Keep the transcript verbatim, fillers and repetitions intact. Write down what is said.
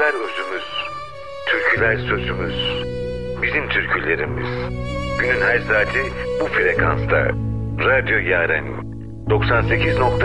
Şarkılar özümüz, türküler sözümüz, bizim türkülerimiz. Günün her saati bu frekansta. Radyo Yaren doksan sekiz nokta